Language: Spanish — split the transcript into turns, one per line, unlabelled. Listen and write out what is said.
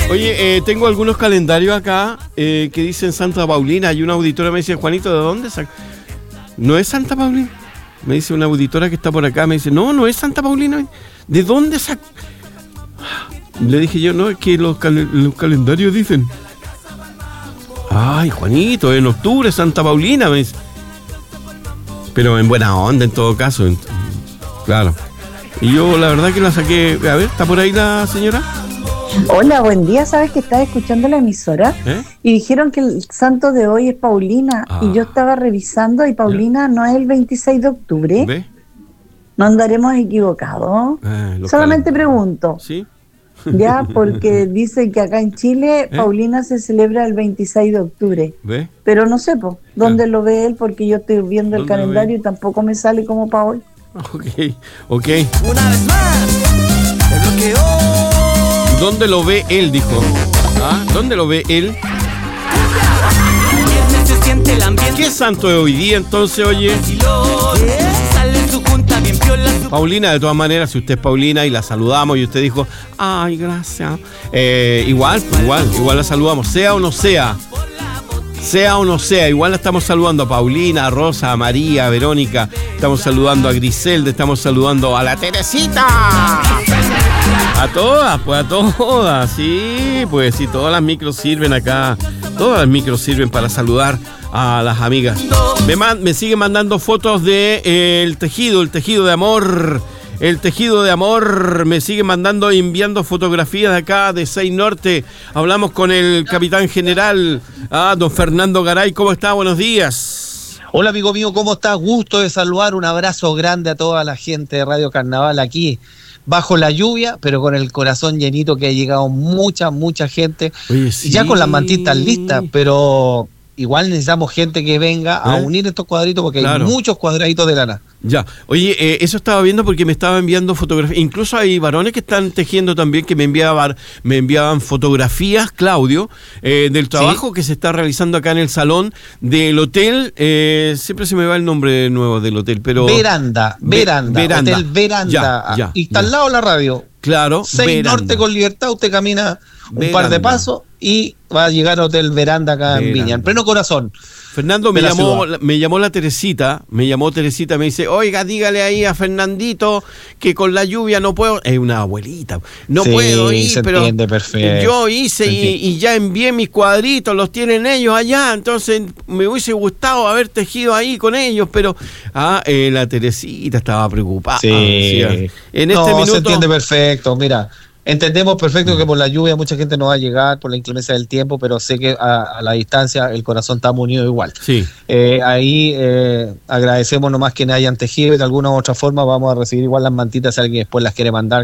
Oye, tengo algunos calendarios acá que dicen Santa Paulina. Y una auditora me dice, Juanito, ¿de dónde saca? ¿No es Santa Paulina? Me dice una auditora que está por acá, me dice, no es Santa Paulina. ¿De dónde saca? Le dije yo, no, es que los calendarios dicen. Ay, Juanito, en octubre Santa Paulina, me dice. Pero en buena onda, en todo caso. Claro. Y yo la verdad que la saqué. A ver, ¿está por ahí la señora?
Hola, buen día. ¿Sabes que estaba escuchando la emisora? Y dijeron que el santo de hoy es Paulina? Y yo estaba revisando y Paulina no es el 26 de octubre.
¿Ve?
¿No andaremos equivocados? Solamente pregunto.
¿Sí?
Ya, porque dicen que acá en Chile Paulina se celebra el 26 de octubre.
¿Ve?
Pero no sé, ¿dónde lo ve él? Porque yo estoy viendo el calendario y tampoco me sale como para hoy.
Ok.
Una vez más, te bloqueó.
¿Dónde lo ve él? Dijo. ¿Dónde lo ve él? ¿Qué santo es hoy día entonces, oye? Paulina, de todas maneras, si usted es Paulina y la saludamos y usted dijo, ay, gracias. Igual la saludamos, sea o no sea, igual la estamos saludando a Paulina, a Rosa, a María, a Verónica, estamos saludando a Griselda, estamos saludando a la Teresita. A todas, sí, pues sí, todas las micros sirven acá, todas las micros sirven para saludar a las amigas. Me siguen mandando fotos de el tejido de amor. El tejido de amor me sigue enviando fotografías de acá, de 6 Norte. Hablamos con el capitán general, don Fernando Garay. ¿Cómo está? Buenos días.
Hola, amigo mío, ¿cómo estás? Gusto de saludar, un abrazo grande a toda la gente de Radio Carnaval aquí, bajo la lluvia, pero con el corazón llenito, que ha llegado mucha gente.
Oye, sí.
Y ya con las mantitas listas, pero igual necesitamos gente que venga a unir estos cuadritos, porque claro, hay muchos cuadraditos de lana.
Ya, oye, eso estaba viendo porque me estaba enviando fotografías. Incluso hay varones que están tejiendo también, que me enviaban fotografías, Claudio, del trabajo que se está realizando acá en el salón del hotel. Siempre se me va el nombre nuevo del hotel, pero
Veranda. Hotel Veranda.
Ya,
y está al lado de la radio.
Claro.
6 Norte con Libertad, usted camina un par de pasos y va a llegar a Hotel Veranda acá en Viña, en pleno corazón.
Fernando, me llamó Teresita, me dice, oiga, dígale ahí a Fernandito que con la lluvia no puedo, es una abuelita, no puedo ir, pero yo hice y ya envié mis cuadritos, los tienen ellos allá, entonces me hubiese gustado haber tejido ahí con ellos, pero la Teresita estaba preocupada.
Sí.
En este minuto
se entiende perfecto, mira. Entendemos perfecto que por la lluvia mucha gente no va a llegar, por la inclemencia del tiempo, pero sé que a la distancia el corazón está unido igual.
Sí.
Ahí agradecemos nomás que hayan tejido y de alguna u otra forma vamos a recibir igual las mantitas si alguien después las quiere mandar.